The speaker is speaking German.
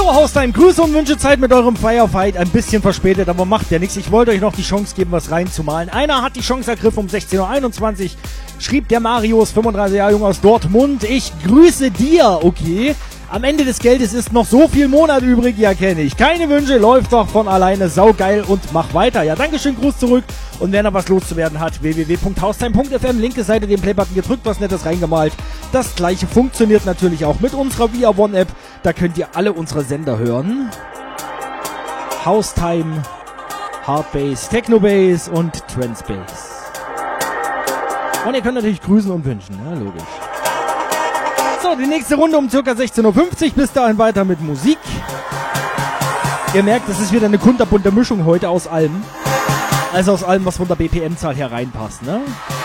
So, Haustime, Grüße und Wünschezeit mit eurem Firefight. Ein bisschen verspätet, aber macht ja nichts. Ich wollte euch noch die Chance geben, was reinzumalen. Einer hat die Chance ergriffen um 16.21 Uhr. Schrieb der Marius, 35 Jahre jung aus Dortmund. Ich grüße dir, okay. Am Ende des Geldes ist noch so viel Monat übrig, ja kenne ich. Keine Wünsche, läuft doch von alleine, saugeil und mach weiter. Ja, Dankeschön, Gruß zurück. Und wer noch was loszuwerden hat, www.haustime.fm, linke Seite den Playbutton gedrückt, was Nettes reingemalt. Das gleiche funktioniert natürlich auch mit unserer Via One App. Da könnt ihr alle unsere Sender hören. Haustime, Hardbass, Technobase und Transbass. Und ihr könnt natürlich grüßen und wünschen, ja, logisch. So, die nächste Runde um ca. 16.50 Uhr. Bis dahin weiter mit Musik. Ihr merkt, es ist wieder eine kunterbunte Mischung heute aus allem. Also aus allem, was von der BPM-Zahl her reinpasst, ne?